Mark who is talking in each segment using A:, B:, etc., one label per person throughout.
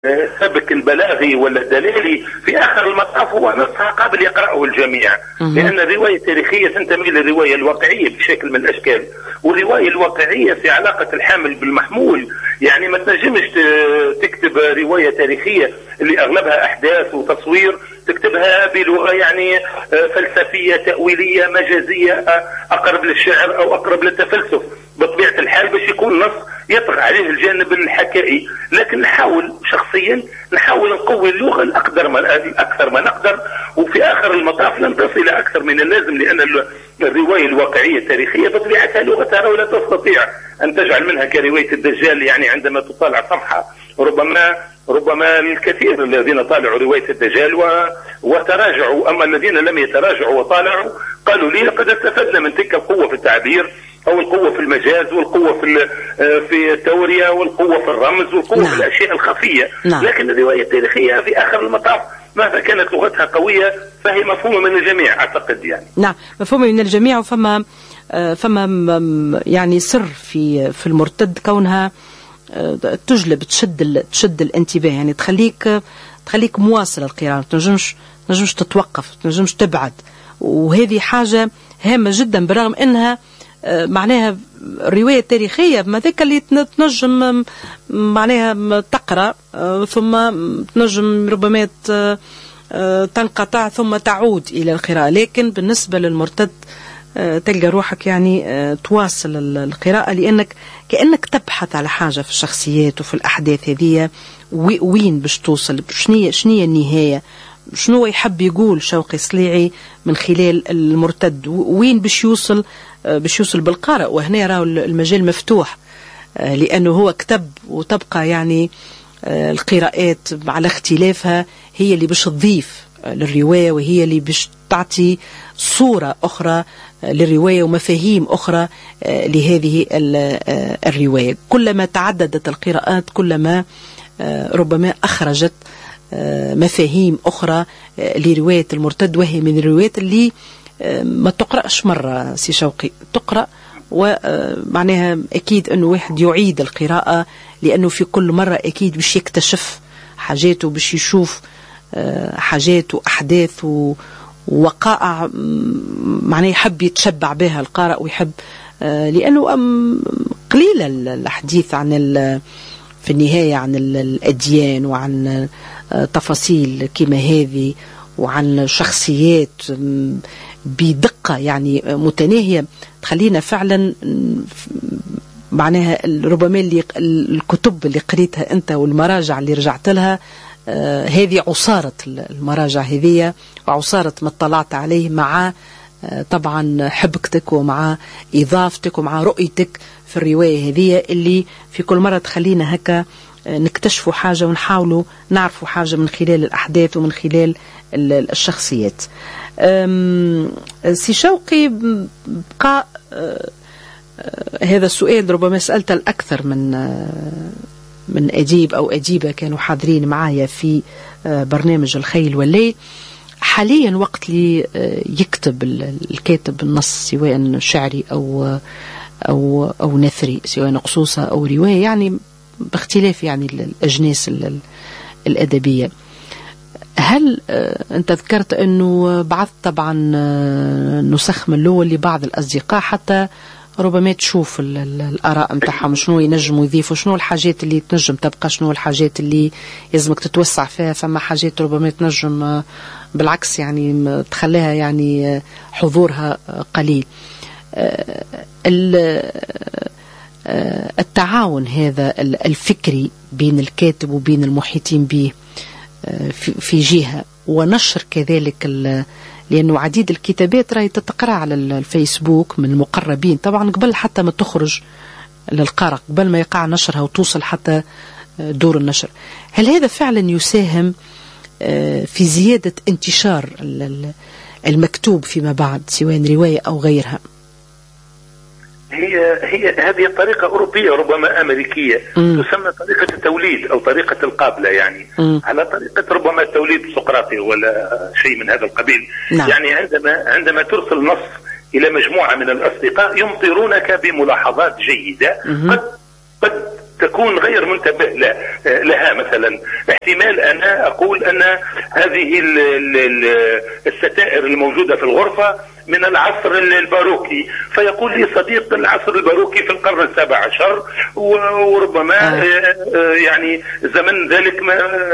A: السبك البلاغي ولا الدلالي في آخر المطاف هو نصها قابل يقرأه الجميع، لأن الرواية التاريخية تنتمي للرواية الواقعية بشكل من الأشكال، والرواية الواقعية في علاقة الحامل بالمحمول. يعني ما تنجمش تكتب رواية تاريخية اللي أغلبها أحداث وتصوير تكتبها بلغة يعني فلسفية تأويلية مجازية أقرب للشعر أو أقرب للتفلسف بطبيعة الحال، باش يكون نص يطغى عليه الجانب الحكائي. لكن نحاول شخصيا نقوي اللغة أكثر ما نقدر، وفي آخر المطاف لن تصل أكثر من اللازم، لأن الرواية الواقعية التاريخية بطبيعتها لغتها ولا تستطيع أن تجعل منها كرواية الدجال. يعني عندما تطالع صفحة ربما الكثير الذين طالعوا رواية الدجال وتراجعوا، أما الذين لم يتراجعوا وطالعوا قالوا لي لقد استفدنا من تلك القوة في التعبير أو القوة في المجاز والقوة في التورية والقوة في الرمز والقوة في الأشياء الخفية. لكن الرواية التاريخية في آخر المطاف مهما كانت لغتها قوية فهي مفهومة من الجميع أعتقد. يعني
B: نعم مفهومة من الجميع، وفما يعني سر في المرتد كونها تجلب تشد الانتباه، يعني تخليك مواصل القراءة، ما تنجمش تتوقف، ما تنجمش تبعد، وهذه حاجة هامة جدا بالرغم انها معناها الرواية التاريخية ماذاك اللي تنجم معناها تقرأ ثم تنجم ربما تنقطع ثم تعود إلى القراءة. لكن بالنسبة للمرتد تلقى روحك يعني تواصل القراءة، لأنك كأنك تبحث على حاجة في الشخصيات وفي الأحداث هذه، وين باش توصل، شنية النهاية، شنو يحب يقول شوقي صليعي من خلال المرتد، وين باش يوصل بالقارئ. وهنا راهو المجال مفتوح، لأنه هو كتب وتبقى يعني القراءات على اختلافها هي اللي باش تضيف للرواية، وهي اللي باش تعطي صورة أخرى للرواية ومفاهيم أخرى لهذه الرواية. كلما تعددت القراءات كلما ربما أخرجت مفاهيم أخرى لرواية المرتد، وهي من الروايات اللي ما تقرأش مرة سي شوقي، تقرأ ومعناها أكيد أنه واحد يعيد القراءة، لأنه في كل مرة أكيد باش يكتشف حاجات وباش يشوف حاجات وأحداث ووقائع معناه يحب يتشبع بها القارئ ويحب، لأنه قليل الحديث عن في النهاية عن الأديان وعن تفاصيل كما هذه وعن شخصيات بدقة يعني متناهية تخلينا فعلا معناها ربما الكتب اللي قريتها أنت والمراجع اللي رجعت لها هذه عصارة المراجع هذه وعصارة ما اطلعت عليه مع طبعا حبكتك ومع إضافتك ومع رؤيتك في الرواية هذه اللي في كل مرة تخلينا هكا نكتشفوا حاجة ونحاولوا نعرفوا حاجة من خلال الأحداث ومن خلال الشخصيات. سي شوقي بقى هذا السؤال ربما سألت الأكثر من أجيب أو أجيبة كانوا حاضرين معايا في برنامج الخيل والليل. حاليا وقت لي يكتب الكاتب النص سواء شعري أو نثري، سواء قصوصة أو رواية، يعني باختلاف يعني الأجناس الأدبية. هل أنت ذكرت أنه بعثت طبعا نسخ من الأول لبعض الأصدقاء حتى ربما تشوف الآراء متاعهم، شنو ينجموا يضيفوا، شنو الحاجات اللي تنجم تبقى، شنو الحاجات اللي لازمك تتوسع فيها، فما حاجات ربما تنجم بالعكس يعني تخليها يعني حضورها قليل. التعاون هذا الفكري بين الكاتب وبين المحيطين به في جهة، ونشر كذلك لأنه عديد الكتابات راهي تتقرأ على الفيسبوك من المقربين طبعا قبل حتى ما تخرج للقارئ، قبل ما يقع نشرها وتوصل حتى دور النشر. هل هذا فعلا يساهم في زيادة انتشار المكتوب فيما بعد سواء رواية أو غيرها؟
A: هي هذه الطريقة أوروبية ربما أمريكية تسمى طريقة التوليد أو طريقة القابلة، يعني على طريقة ربما التوليد السقراطي ولا شيء من هذا القبيل. يعني عندما ترسل نص إلى مجموعة من الأصدقاء يمطرونك بملاحظات جيدة قد تكون غير منتبه لها. مثلا احتمال أنا أقول أن هذه الستائر الموجودة في الغرفة من العصر الباروكي، فيقول لي صديق العصر الباروكي في القرن ال17 وربما يعني زمن ذلك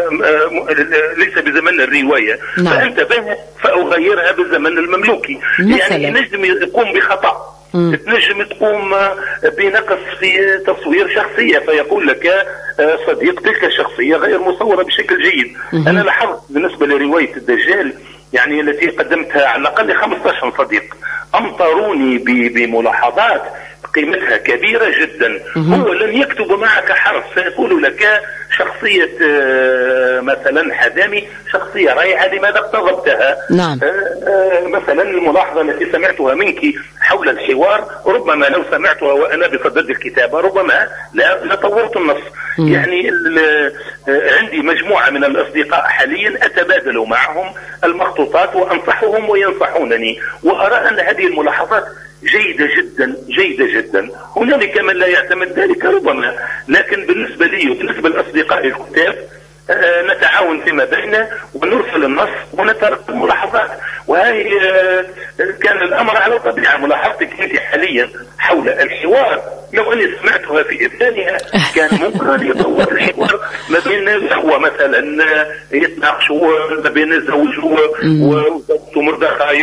A: ليس بزمن الرواية. نعم. فانتبه فأغيرها بالزمن المملوكي مثلا. يعني نجم يقوم بخطأ، تنجم تقوم بنقص في تصوير شخصية، فيقول لك صديق تلك الشخصية غير مصورة بشكل جيد. أنا لاحظت بالنسبة لرواية الدجال يعني التي قدمتها على الأقل 15 صديق أمطروني بملاحظات قيمتها كبيرة جدا. هو لن يكتب معك حرف، سيقول لك شخصية مثلا حذامي شخصية رائعة لماذا اقتضبتها.
B: نعم.
A: مثلا الملاحظة التي سمعتها منك حول الحوار ربما لو سمعتها وأنا بصدد الكتابة ربما لا طورت النص. يعني عندي مجموعة من الأصدقاء حاليا أتبادل معهم المخطوطات وأنصحهم وينصحونني، وأرى أن هذه الملاحظات جيدة جدا جيدة جدا. هنالك من لا يعتمد ذلك ربما، لكن بالنسبة لي وبالنسبة لأصدقاء الكتاب نتعاون فيما بيننا ونرسل النص ونترك الملاحظات. وهي كان الأمر على طبيعة ملاحظتك أنت حاليا حول الحوار لو أني سمعتها في إبدانها كان ممكن أن يطور الحوار ما بين الأخوة مثلا يتناقشوا ما بين الزوج ومردخاي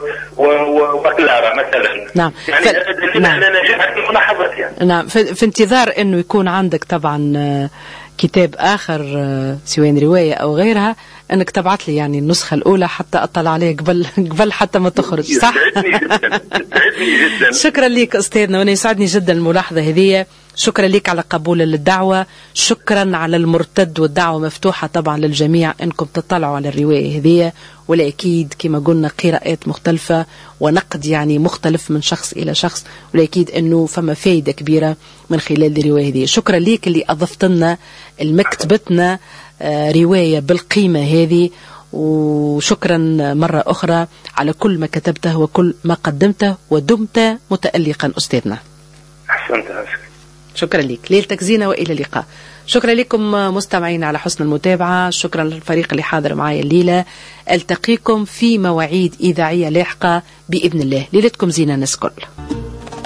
A: وكلارا مثلا.
B: نعم.
A: يعني هذا دليل على نجاح الملاحظات يعني.
B: نعم. في انتظار أنه يكون عندك طبعا كتاب آخر سواء رواية أو غيرها أنك تبعت لي يعني النسخة الأولى حتى أطلع عليه قبل حتى ما تخرج. صح؟
A: يسعدني جدا.
B: شكرا لك أستاذنا، وأنا يسعدني جدا الملاحظة هذه. شكرا لك على قبول الدعوة، شكرا على المرتد، والدعوة مفتوحة طبعا للجميع أنكم تطلعوا على الرواية هذه، ولا أكيد كما قلنا قراءات مختلفة ونقد يعني مختلف من شخص إلى شخص، ولا أكيد أنه فما فايدة كبيرة من خلال الرواية هذه. شكرا لك اللي أضفت لنا المكتبتنا رواية بالقيمة هذه، وشكرا مرة أخرى على كل ما كتبته وكل ما قدمته، ودمت متألقا أستاذنا.
A: أحسنت.
B: شكرا لك، ليلتك زينة وإلى اللقاء. شكرا لكم مستمعين على حسن المتابعة، شكرا للفريق اللي حاضر معي الليلة. ألتقيكم في مواعيد إذاعية لاحقة بإذن الله. ليلتكم زينة نسكل.